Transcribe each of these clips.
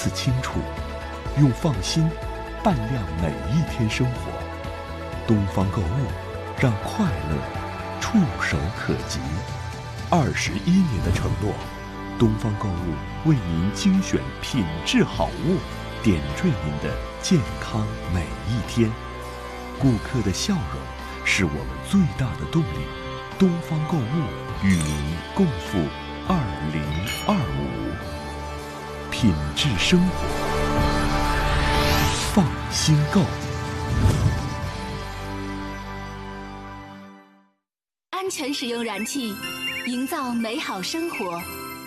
次清楚，用放心伴亮每一天生活。东方购物，让快乐触手可及。21年的承诺，东方购物为您精选品质好物，点缀您的健康每一天。顾客的笑容是我们最大的动力。东方购物与您共赴2025，品质生活，放心购。 安全使用燃气，营造美好生活。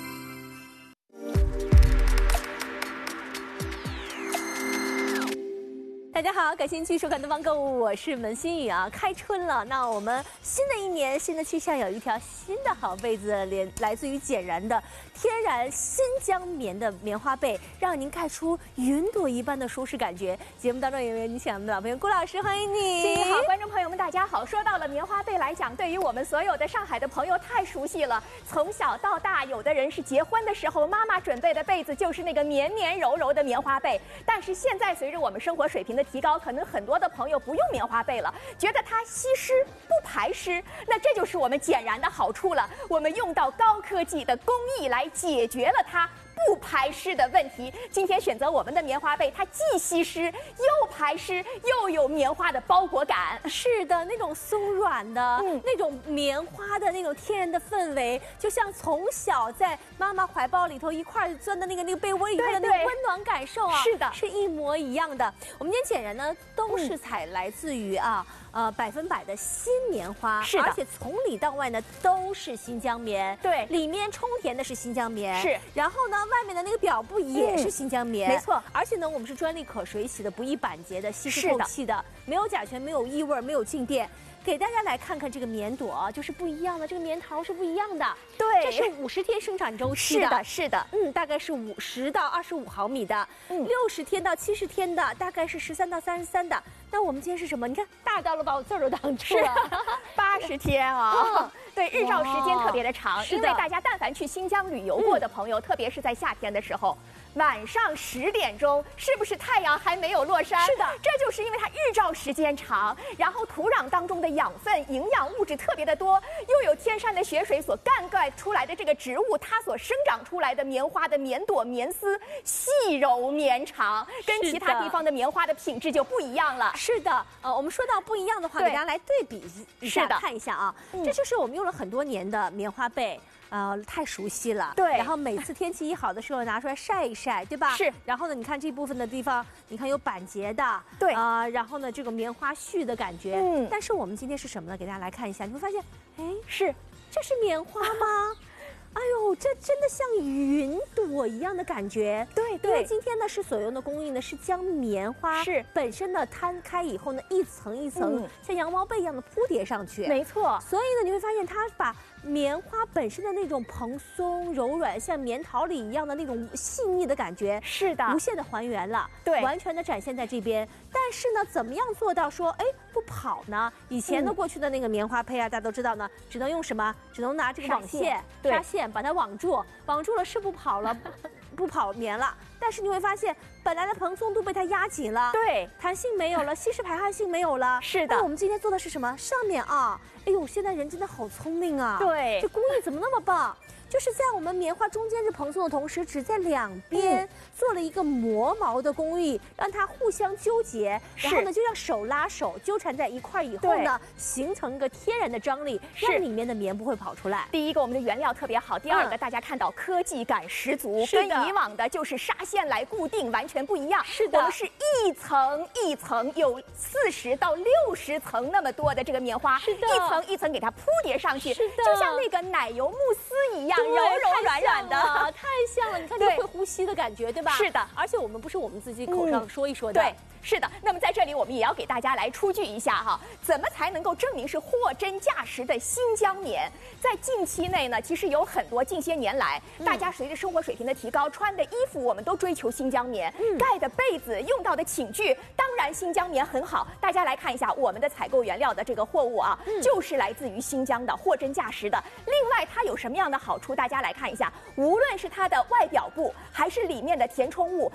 大家好，感谢您继续收看《东方购物》，我是门心雨啊。开春了，那我们新的一年，新的气象，有一条新的好被子，来自于简然的天然新疆棉的棉花被，让您盖出云朵一般的舒适感觉。节目当中有没有你想的老朋友顾老师，欢迎你。 心雨好，观众朋友们大家好。说到了棉花被来讲，对于我们所有的上海的朋友太熟悉了。从小到大，有的人是结婚的时候妈妈准备的被子就是那个绵绵柔柔的棉花被，但是现在随着我们生活水平的提高，可能很多的朋友不用棉花被了，觉得它吸湿不排湿。那这就是我们简然的好处了，我们用到高科技的工艺来解决了它不排湿的问题。今天选择我们的棉花被，它既吸湿又排湿，又有棉花的包裹感。 是的，那种松软的，那种棉花的那种天然的氛围，就像从小在妈妈怀抱里头一块钻的那个被窝里头的那个温暖感受啊， 是的， 是一模一样的。我们今天简然呢，都是采来自于100%的新棉花， 是的， 而且从里到外呢都是新疆棉， 对， 里面充填的是新疆棉， 是， 然后呢，外面的那个表布也是新疆棉， 没错， 而且呢，我们是专利可水洗的，不易板结的，吸湿透气的，没有甲醛，没有异味，没有静电。给大家来看看这个棉朵啊，就是不一样的，这个棉桃是不一样的。 对， 这是50天生产周期的， 是的，是的， 大概是50到25毫米的，60天到70天的，大概是13到33的。那我们今天是什么？你看大到了，把我字儿都挡住了。 80天啊，对，日照时间特别的长，因为大家但凡去新疆旅游过的朋友，特别是在夏天的时候，晚上10点钟，是不是太阳还没有落山？ 是的， 这就是因为它日照时间长，然后土壤当中的养分、营养物质特别的多，又有天山的雪水所灌溉出来的这个植物，它所生长出来的棉花的棉朵、棉丝细柔绵长，跟其他地方的棉花的品质就不一样了。 是的，我们说到不一样的话，给大家来对比一下，看一下啊，这就是我们用了很多年的棉花被。太熟悉了， 对。 然后每次天气一好的时候拿出来晒一晒，对吧？ 是。 然后呢，你看这部分的地方，你看有板结的， 对。 然后呢，这个棉花絮的感觉，但是我们今天是什么呢？给大家来看一下，你会发现，哎，这是棉花吗？哎呦，这真的像云朵一样的感觉。 对， 因为今天呢是所用的工艺呢是将棉花是本身的摊开以后呢一层一层像羊毛被一样的铺叠上去。 没错。 所以呢你会发现它把棉花本身的那种蓬松柔软，像棉桃李一样的那种细腻的感觉， 是的， 无限的还原了， 对， 完全的展现在这边。但是呢，怎么样做到说，哎，不跑呢？以前的过去的那个棉花被啊，大家都知道呢，只能用什么？只能拿这个网线、纱线把它网住，网住了是不跑了，不跑棉了。但是你会发现，本来的蓬松度被它压紧了， 对， 弹性没有了，吸湿排汗性没有了。 是的。 那我们今天做的是什么？上面啊，哎呦，现在人真的好聪明啊！ 对， 这工艺怎么那么棒？就是在我们棉花中间是蓬松的同时，只在两边做了一个磨毛的工艺，让它互相纠结，然后呢就让手拉手纠缠在一块以后呢，形成一个天然的张力，让里面的棉不会跑出来。 第一个，我们的原料特别好；第二个，大家看到科技感十足，跟以往的就是纱线来固定完全不一样。 是的， 我们是一层一层，有40到60层那么多的这个棉花， 是的， 一层一层给它铺叠上去， 是的， 就像那个奶油慕斯一样。柔柔软软的， 太像了！你看这会呼吸的感觉，对吧？ 是的， 而且我们不是我们自己口上说一说的， 对，是的。那么在这里，我们也要给大家来出具一下哈，怎么才能够证明是货真价实的新疆棉？在近期内呢，其实有很多近些年来，大家随着生活水平的提高，穿的衣服我们都追求新疆棉，盖的被子、用到的寝具，当然新疆棉很好。大家来看一下我们的采购原料的这个货物啊，就是来自于新疆的，货真价实的。另外，它有什么样的好处？大家来看一下，无论是它的外表布还是里面的填充物，